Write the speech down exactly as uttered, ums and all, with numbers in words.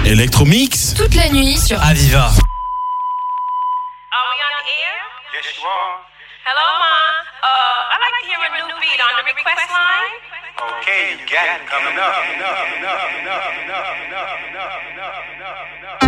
Electromix. Toute la nuit sur Aviva. Are we on the air? Yes, you are. Hello, Ma. Uh, I'd like to hear a new beat on the request line. Okay, you got it coming up.